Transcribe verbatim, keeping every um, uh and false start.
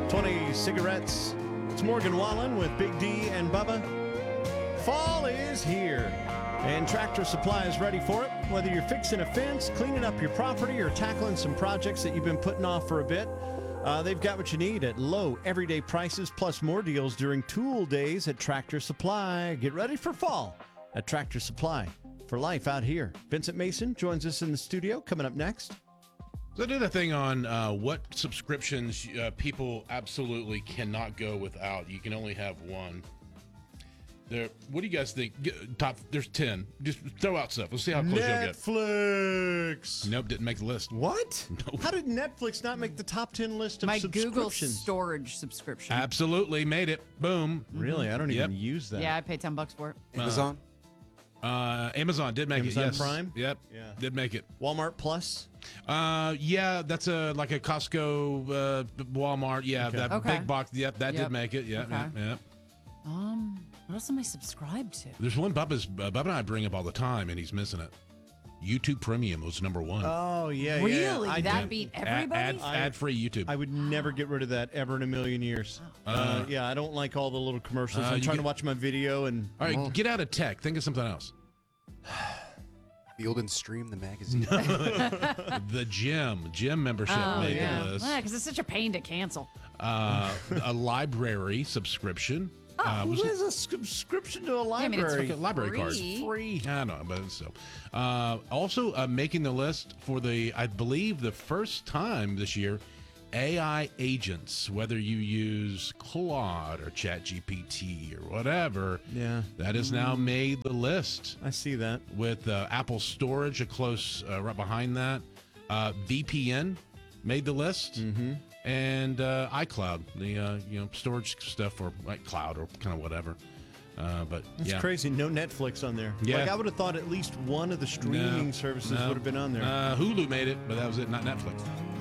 twenty cigarettes. It's Morgan Wallen with Big D and Bubba. Fall is here, and Tractor Supply is ready for it. Whether you're fixing a fence, cleaning up your property, or tackling some projects that you've been putting off for a bit, uh, they've got what you need at low, everyday prices, plus more deals during tool days at Tractor Supply. Get ready for fall at Tractor Supply. For life out here. Vincent Mason joins us in the studio. Coming up next. So I did a thing on uh, what subscriptions uh, people absolutely cannot go without. You can only have one. There. What do you guys think? Get, top. There's ten. Just throw out stuff. Let's see how close you'll get. Netflix. Nope, didn't make the list. What? Nope. How did Netflix not make the top ten list of My subscriptions? Google storage subscription. Absolutely made it. Boom. Really? I don't Yep. even use that. Yeah, I pay ten bucks for it. Amazon? Uh, Amazon did make Amazon it. Yes. Prime? Yep. Yeah. Did make it. Walmart Plus. Uh, yeah, that's a like a Costco, uh, Walmart. Yeah, Okay. that Okay. big box. Yep, that Yep. did make it. Yep, Okay. yep, yep. Um, what else am I subscribed to? There's one Bubba's, uh, Bubba and I bring up all the time, and he's missing it. YouTube Premium was number one. Oh yeah, Really? yeah. I That did- beat Ad, everybody? ad, ad-free YouTube. I would never get rid of that ever in a million years. Uh, yeah, I don't like all the little commercials. Uh, I'm you trying get- to watch my video and. all right, get out of tech. Think of something else. Field and Stream, the magazine. The gym, gym membership Oh, made yeah. the list. Yeah, because it's such a pain to cancel. Uh, a library subscription. Uh, Who was it- has a subscription to a I mean, it's library? like a library card. free. Free. I don't know, but so. Uh, also, uh, making the list for the, I believe, the first time this year, A I agents, whether you use Claude or ChatGPT or whatever, Yeah, that has now made the list I see that. with uh, Apple Storage, a close uh, right behind that. Uh, V P N made the list, Mm-hmm. and uh, iCloud, the uh, you know storage stuff for like cloud or kind of whatever. Uh, but It's yeah. crazy. No Netflix on there. Yeah. Like I would have thought at least one of the streaming No, services no. would have been on there. Uh, Hulu made it, but that was it, not Netflix.